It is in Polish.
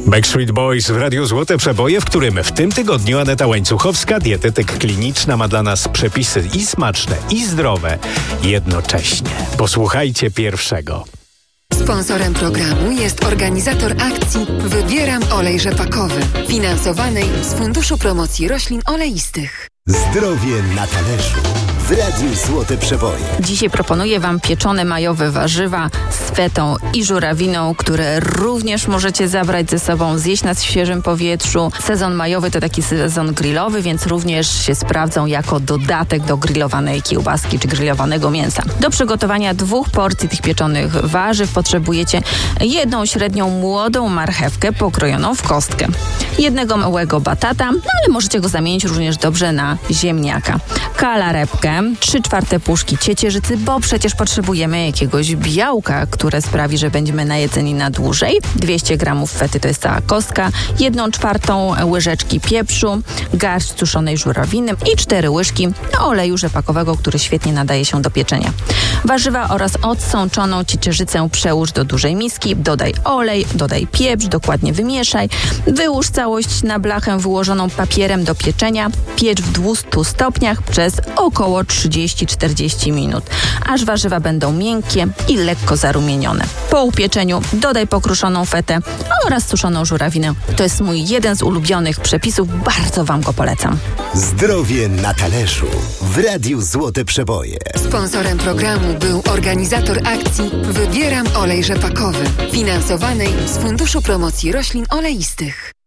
Backstreet Boys w Radiu Złote Przeboje, w którym w tym tygodniu Aneta Łańcuchowska, dietetyk kliniczna, ma dla nas przepisy i smaczne, i zdrowe jednocześnie. Posłuchajcie pierwszego. Sponsorem programu jest organizator akcji Wybieram olej rzepakowy, finansowanej z Funduszu Promocji Roślin Oleistych. Zdrowie na talerzu w Radiu Złote Przeboje. Dzisiaj proponuję Wam pieczone majowe warzywa z fetą i żurawiną, które również możecie zabrać ze sobą, zjeść na świeżym powietrzu. Sezon majowy to taki sezon grillowy, więc również się sprawdzą jako dodatek do grillowanej kiełbaski czy grillowanego mięsa. Do przygotowania 2 porcji tych pieczonych warzyw potrzebujecie 1 średnią młodą marchewkę pokrojoną w kostkę, 1 małego batata, ale możecie go zamienić również dobrze na ziemniaka, kalarepkę, 3/4 puszki ciecierzycy, bo przecież potrzebujemy jakiegoś białka, które sprawi, że będziemy najedzeni na dłużej, 200 gramów fety, to jest cała kostka, 1/4 łyżeczki pieprzu, garść suszonej żurawiny i 4 łyżki oleju rzepakowego, który świetnie nadaje się do pieczenia. Warzywa oraz odsączoną ciecierzycę przełóż do dużej miski, dodaj olej, dodaj pieprz, dokładnie wymieszaj, wyłóż całość na blachę wyłożoną papierem do pieczenia, piecz w 200 stopniach przez około 30-40 minut, aż warzywa będą miękkie i lekko zarumienione. Po upieczeniu dodaj pokruszoną fetę oraz suszoną żurawinę. To jest mój jeden z ulubionych przepisów, bardzo Wam go polecam. Zdrowie na talerzu w Radiu Złote Przeboje. Sponsorem programu był organizator akcji Wybieram olej rzepakowy, finansowanej z Funduszu Promocji Roślin Oleistych.